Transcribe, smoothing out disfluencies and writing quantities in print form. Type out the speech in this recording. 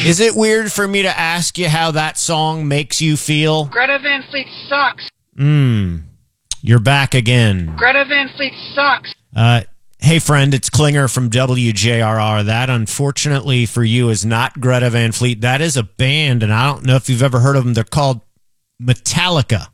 Is it weird for me to ask you how that song makes you feel? Greta Van Fleet sucks. You're back again. Greta Van Fleet sucks. Hey, friend, it's Klinger from WJRR. That, unfortunately for you, is not Greta Van Fleet. That is a band, and I don't know if you've ever heard of them. They're called Metallica.